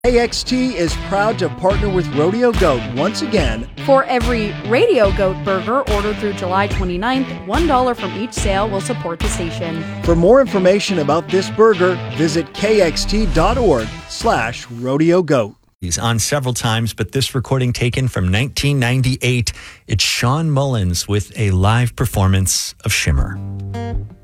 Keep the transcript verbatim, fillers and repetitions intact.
K X T is proud to partner with Rodeo Goat once again. For every Radio Goat burger ordered through July twenty-ninth, one dollar from each sale will support the station. For more information about this burger, visit kxt.org slash rodeo goat. He's on several times, but this recording taken from nineteen ninety-eight. It's Sean Mullins with a live performance of Shimmer.